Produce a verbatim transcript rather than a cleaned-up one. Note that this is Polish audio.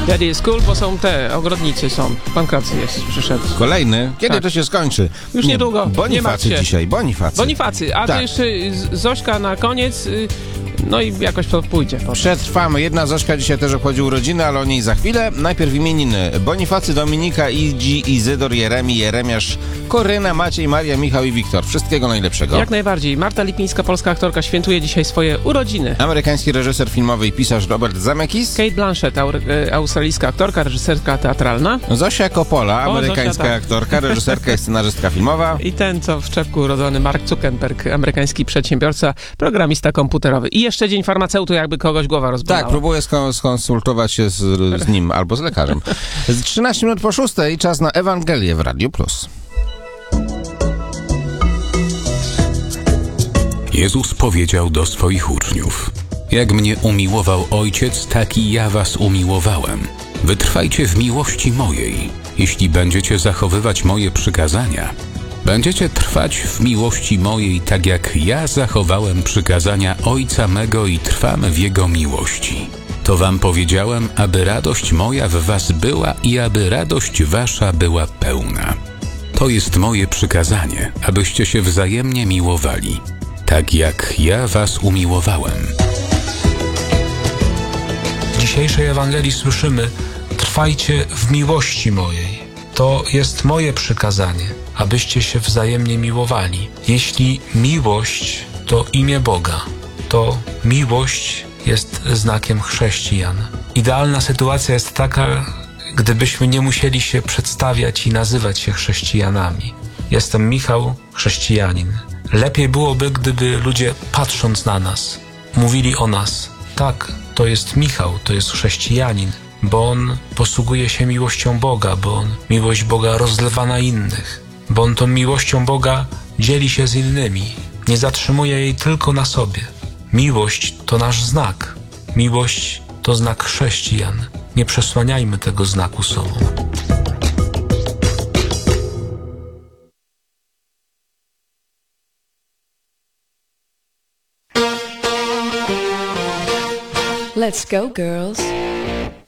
Daddy is cool, bo są te, ogrodnicy są. Pan Kracy jest, przyszedł. Kolejny? Kiedy Tak. to się skończy? Już Nie, niedługo. Bonifacy Nie martw się. dzisiaj, Bonifacy. Bonifacy, a Tak. to jeszcze Z- Zośka na koniec, y, no i jakoś to pójdzie. Przetrwamy. Jedna Zośka dzisiaj też obchodzi urodziny, ale o niej za chwilę. Najpierw imieniny. Bonifacy, Dominika, Idzi, Izydor, Jeremi, Jeremiasz, Koryna, Maciej, Maria, Michał i Wiktor. Wszystkiego najlepszego. Jak najbardziej. Marta Lipińska, polska aktorka, świętuje dzisiaj swoje urodziny. Amerykański reżyser filmowy i pisarz Robert Zemeckis. Kate Blanchett, aur- e, australijska aktorka, reżyserka teatralna. Zosia Coppola, O, amerykańska Zosia, tak. aktorka, reżyserka i scenarzystka filmowa. I ten, co w czepku urodzony Mark Zuckerberg, amerykański przedsiębiorca, programista komputerowy. I jeszcze dzień farmaceutu, jakby kogoś głowa rozbolała. Tak, próbuję skon- skonsultować się z, z nim albo z lekarzem. Z trzynaście minut po szóstej czas na Ewangelię w Radio Plus. Jezus powiedział do swoich uczniów: jak mnie umiłował Ojciec, tak i ja was umiłowałem. Wytrwajcie w miłości mojej. Jeśli będziecie zachowywać moje przykazania, będziecie trwać w miłości mojej, tak jak ja zachowałem przykazania Ojca mego i trwam w Jego miłości. To wam powiedziałem, aby radość moja w was była i aby radość wasza była pełna. To jest moje przykazanie, abyście się wzajemnie miłowali, tak jak ja was umiłowałem. W dzisiejszej Ewangelii słyszymy: trwajcie w miłości mojej. To jest moje przykazanie, abyście się wzajemnie miłowali. Jeśli miłość to imię Boga, to miłość jest znakiem chrześcijan. Idealna sytuacja jest taka, gdybyśmy nie musieli się przedstawiać i nazywać się chrześcijanami. Jestem Michał, chrześcijanin. Lepiej byłoby, gdyby ludzie, patrząc na nas, mówili o nas: tak, to jest Michał, to jest chrześcijanin, bo on posługuje się miłością Boga, bo on miłość Boga rozlewa na innych, bo on tą miłością Boga dzieli się z innymi, nie zatrzymuje jej tylko na sobie. Miłość to nasz znak. Miłość to znak chrześcijan. Nie przesłaniajmy tego znaku sobą. Let's go, girls.